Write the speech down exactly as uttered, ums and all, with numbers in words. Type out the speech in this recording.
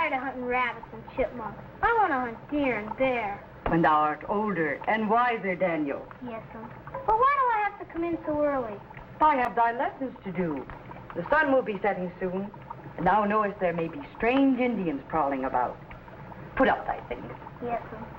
tired of hunting rabbits and chipmunks. I want to hunt deer and bear. When thou art older and wiser, Daniel. Yes, sir. But why do I have to come in so early? I have thy lessons to do. The sun will be setting soon, and thou knowest there may be strange Indians prowling about. Put up thy things. Yes, sir.